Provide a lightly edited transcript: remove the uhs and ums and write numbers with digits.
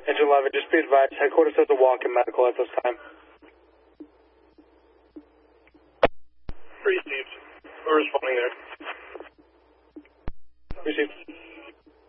Engine 11, just be advised, headquarters has a walk-in medical at this time.